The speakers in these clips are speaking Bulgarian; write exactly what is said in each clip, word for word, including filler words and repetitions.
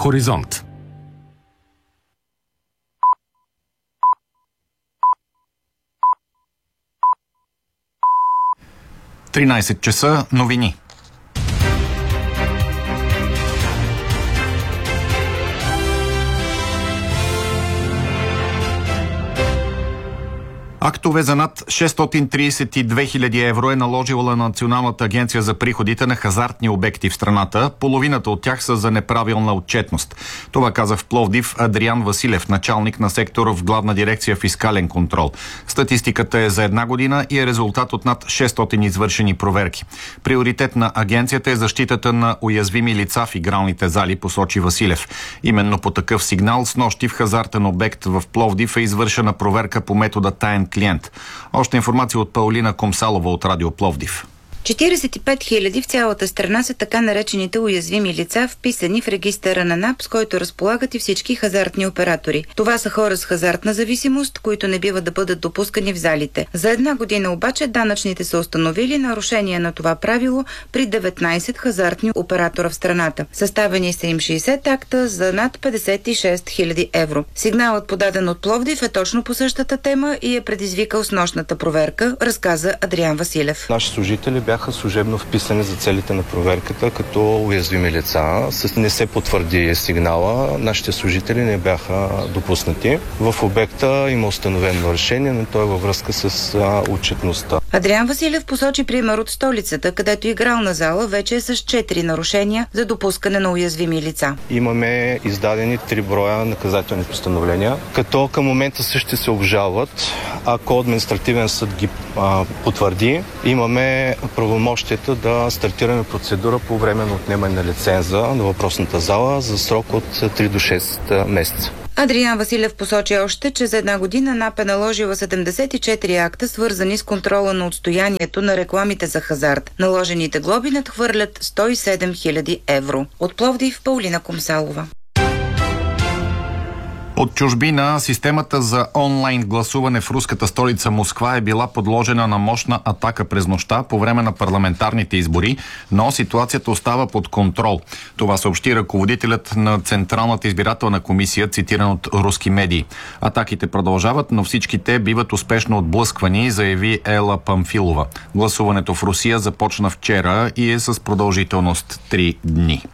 Хоризонт. тринайсет часа, новини. Актове за над шестстотин трийсет и две хиляди евро е наложила Националната агенция за приходите на хазартни обекти в страната. Половината от тях са за неправилна отчетност. Това каза в Пловдив Адриан Василев, началник на сектор в Главна дирекция фискален контрол. Статистиката е за една година и е резултат от над шестстотин извършени проверки. Приоритет на агенцията е защитата на уязвими лица в игралните зали, посочи Василев. Именно по такъв сигнал снощи в хазартен обект в Пловдив е извършена проверка по метода таен клиент. Още информация от Паулина Комсалова от Радио Пловдив. четирийсет и пет хиляди в цялата страна са така наречените уязвими лица, вписани в регистъра на НАП, с който разполагат и всички хазартни оператори. Това са хора с хазартна зависимост, които не бива да бъдат допускани в залите. За една година обаче данъчните са установили нарушение на това правило при деветнайсет хазартни оператора в страната. Съставени са им шейсет акта за над петдесет и шест хиляди евро. Сигналът, подаден от Пловдив, е точно по същата тема и е предизвикал снощната проверка, разказа Адриан Василев. Наши служители бяха служебно вписани за целите на проверката като уязвими лица. Не се потвърди сигнала, нашите служители не бяха допуснати. В обекта има установено решение, но то е във връзка с а, отчетността. Адриан Василев посочи пример от столицата, където игрална зала вече е с четири нарушения за допускане на уязвими лица. Имаме издадени три броя наказателни постановления, като към момента същите се обжалват. Ако административен съд ги а, потвърди, имаме правомощията да стартираме процедура по време на отнемане на лиценза на въпросната зала за срок от три до шест месеца. Адриан Василев посочи още, че за една година НАП е наложила седемдесет и четири акта, свързани с контрола на отстоянието на рекламите за хазарт. Наложените глоби надхвърлят сто и седем хиляди евро. От Пловдив, Паулина Комсалова. От чужбина системата за онлайн гласуване в руската столица Москва е била подложена на мощна атака през нощта по време на парламентарните избори, но ситуацията остава под контрол. Това съобщи ръководителят на Централната избирателна комисия, цитиран от руски медии. Атаките продължават, но всички те биват успешно отблъсквани, заяви Ела Памфилова. Гласуването в Русия започна вчера и е с продължителност три дни.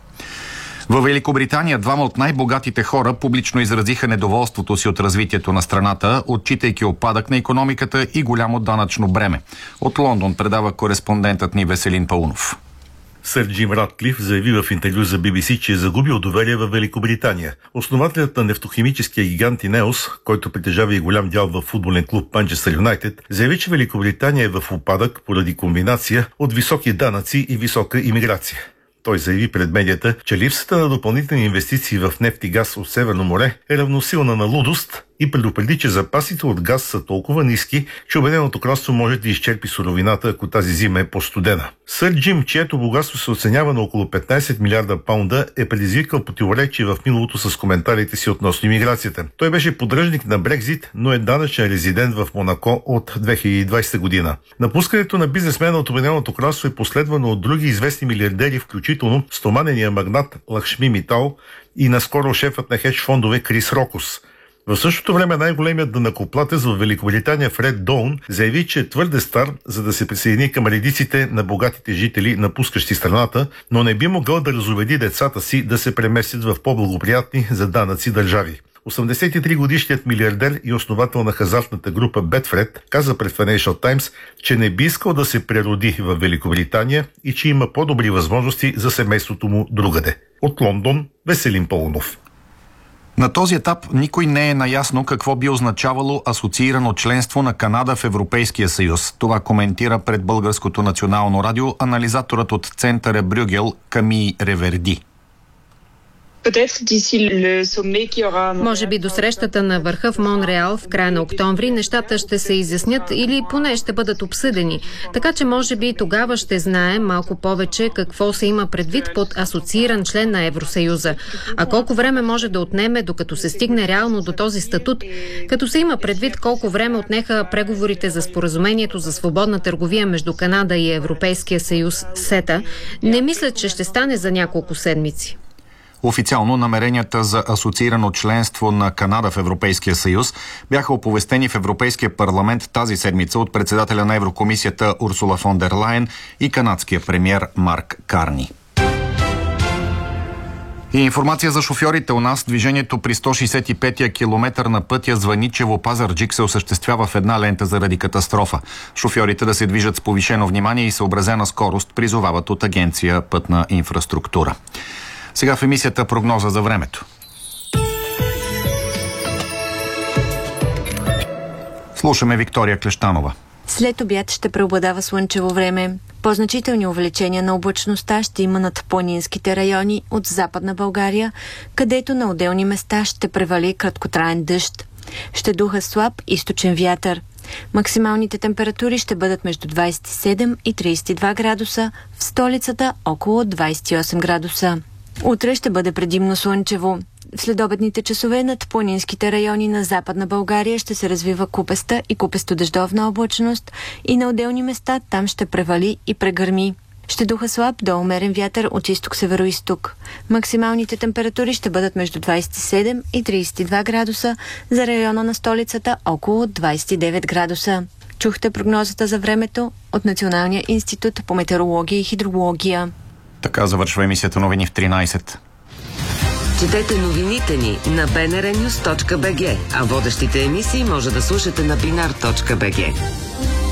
Във Великобритания двама от най-богатите хора публично изразиха недоволството си от развитието на страната, отчитайки опадък на икономиката и голямо данъчно бреме. От Лондон предава кореспондентът ни Веселин Паунов. Сър Джим Ратклиф заяви в интервю за Би Би Си, че е загубил доверие в Великобритания. Основателят на нефтохимическия гигант Инеос, който притежава и голям дял в футболен клуб Манчестър Юнайтед, заяви, че Великобритания е в упадък поради комбинация от високи данъци и висока имиграция. Той заяви пред медията, че липсата на допълнителни инвестиции в нефт и газ от Северно море е равносилна на лудост и предупреди, че запасите от газ са толкова ниски, че Обединеното кралство може да изчерпи суровината, ако тази зима е по-студена. Сър Джим, чието богатство се оценява на около петнайсет милиарда паунда, е предизвикал противоречие в миналото с коментарите си относно имиграцията. Той беше поддръжник на Брекзит, но е данъчен резидент в Монако от две хиляди и двайсета година. Напускането на бизнесмена от Обединеното кралство е последвано от други известни милиардери, включително стоманения магнат Лакшми Митал и наскоро шефът на хедж фондове Крис Рокос. В същото време най-големият данъкоплатец в Великобритания Фред Доун заяви, че е твърде стар, за да се присъедини към редиците на богатите жители, напускащи страната, но не би могъл да разубеди децата си да се преместят в по-благоприятни за данъци държави. осемдесет и три годишният милиардер и основател на хазартната група Бетфред каза пред Financial Times, че не би искал да се прероди в Великобритания и че има по-добри възможности за семейството му другаде. От Лондон, Веселин Паунов. На този етап никой не е наясно какво би означавало асоциирано членство на Канада в Европейския съюз. Това коментира пред Българското национално радио анализаторът от центъра Брюгел Камий Реверди. Може би до срещата на върха в Монреал в края на октомври нещата ще се изяснят или поне ще бъдат обсъдени. Така че може би тогава ще знаем малко повече какво се има предвид под асоцииран член на Евросъюза. А колко време може да отнеме, докато се стигне реално до този статут, като се има предвид колко време отнеха преговорите за споразумението за свободна търговия между Канада и Европейския съюз СЕТА, не мисля, че ще стане за няколко седмици. Официално намеренията за асоциирано членство на Канада в Европейския съюз бяха оповестени в Европейския парламент тази седмица от председателя на Еврокомисията Урсула фон дер Лайен и канадския премиер Марк Карни. И информация за шофьорите у нас. Движението при сто шейсет и петия километър на пътя Звъничево-Пазарджик се осъществява в една лента заради катастрофа. Шофьорите да се движат с повишено внимание и съобразена скорост призовават от агенция Пътна инфраструктура. Сега в емисията прогноза за времето. Слушаме Виктория Клещанова. След обяд ще преобладава слънчево време. По-значителни увеличения на облачността ще има над планинските райони от Западна България, където на отделни места ще превали краткотраен дъжд. Ще духа слаб източен вятър. Максималните температури ще бъдат между двадесет и седем и тридесет и два градуса, в столицата около двадесет и осем градуса. Утре ще бъде предимно слънчево. В следобедните часове над планинските райони на Западна България ще се развива купеста и купесто-дъждовна облачност и на отделни места там ще превали и прегърми. Ще духа слаб до умерен вятър от изток-североизток. Максималните температури ще бъдат между двадесет и седем и тридесет и два градуса, за района на столицата около двадесет и девет градуса. Чухте прогнозата за времето от Националния институт по метеорология и хидрология. Така завършва емисията новини в тринадесет. Четете новините ни на би ен ар нюз точка би джи, а водещите емисии може да слушате на бинар точка би джи.